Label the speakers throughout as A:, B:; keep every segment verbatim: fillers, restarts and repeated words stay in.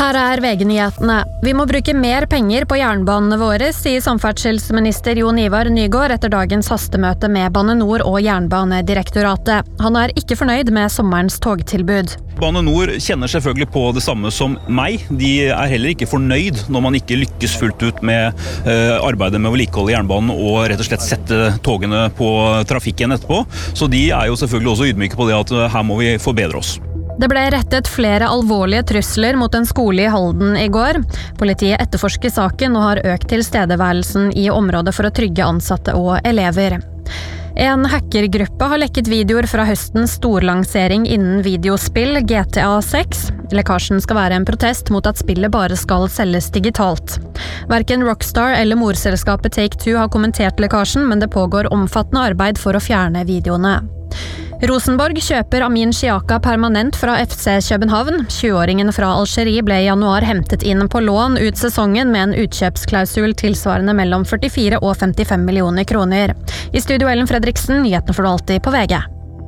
A: Her er V G-nyhetene. Vi må bruke mer penger på jernbanene våre, sier samferdselsminister Jon Ivar Nygård etter dagens hastemøte med Bane Nor og Jernbanedirektoratet. Han er ikke fornøyd med sommerens togtilbud.
B: Bane Nor kjenner selvfølgelig på det samme som meg. De er heller ikke fornøyd når man ikke lykkes fullt ut med uh, arbeidet med å vedlikeholde jernbanen og rett og slett sette togene på trafikken etterpå. Så de er jo selvfølgelig også ydmyke på det at uh, her må vi forbedre oss.
A: Det ble rettet flere alvorlige trusler mot en skole i Halden i går. Politiet etterforsker saken og har økt tilstedeværelsen i området for å trygge ansatte og elever. En hackergruppe har lekket videoer fra høstens storlansering innen videospill G T A seks. Lekkasjen skal være en protest mot at spillet bare skal selges digitalt. Hverken Rockstar eller morselskapet Take-Two har kommentert lekkasjen, men det pågår omfattende arbeid for å fjerne videoene. Rosenborg kjøper Amin Xiaka permanent fra F C København. tjueåringen fra Algerie ble i januar hentet inn på lån ut sesongen med en utkjøpsklausul tilsvarende mellom førtifire og femtifem millioner kroner. I studio Ellen Fredriksen, nyhetene får du alltid på V G.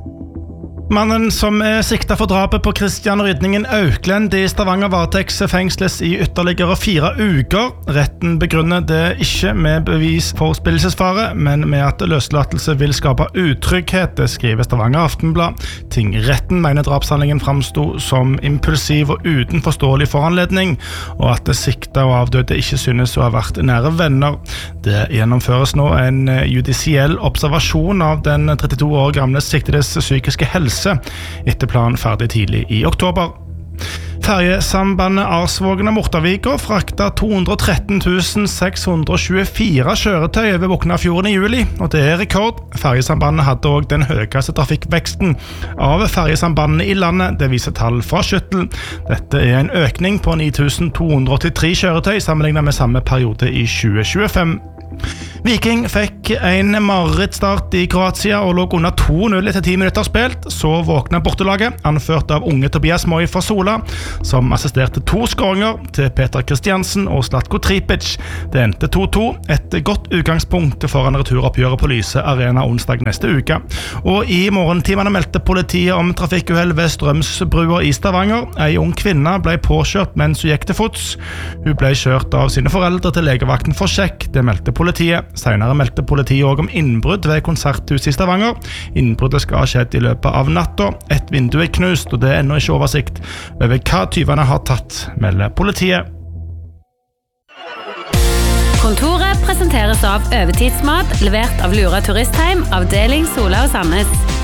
C: Mannen som er siktet for drapet på Christian Rydningen Auklend i Stavanger varetektsfengsles i ytterligere fire uker. Retten begrunner det ikke med bevis for spillelsesfare, men med at løslatelse vil skape utrygghet, det skriver Stavanger Aftenblad. Tingretten mener drapshandlingen framstod som impulsiv og uten forståelig foranledning, og at det sikta og avdøde ikke synes å ha vært nære venner. Det gjennomføres nå en judisiell observasjon av den trettito år gamle siktedes psykiske helse etter planen ferdig tidlig i oktober. Ferjesambandet Arsvågen-Mortavika frakta to hundre og tretten tusen seks hundre og tjuefire kjøretøy over Boknafjorden i juli, og det er rekord. Ferjesambandet hadde også den høyeste trafikkveksten av ferjesambandene i landet, det viser tall fra Skyttel. Dette er en økning på ni tusen to hundre og åttitre kjøretøy sammenlignet med samme periode i tjue tjuefem. Viking fikk en marerittstart i Kroatia og lå under to null etter ti minutter spilt. Så våkna bortelaget, anført av unge Tobias Moi fra Sola, som assisterte to skåringer til Peter Kristiansen og Zlatko Tripic. Det endte to to, et godt utgangspunkt foran returoppgjøret på Lyse Arena onsdag neste uke. Og i morgentimene meldte politiet om trafikkuhell ved Strømsbrua i Stavanger. En ung kvinne ble påkjørt mens hun gikk til fots. Hun ble kjørt av sine foreldre til legevakten for sjekk, det meldte politiet. Senere meldte politiet også om innbrudd ved konserthuset i Stavanger. Innbruddet skal ha skjedd i løpet av natta. Et vindu er knust, og det er ennå ikke oversikt over hva tyvene har tatt, melder politiet.
D: Kontoret presenteres av Øvetidsmat, levert av Lura Turistheim, avdeling Sola og Sandnes.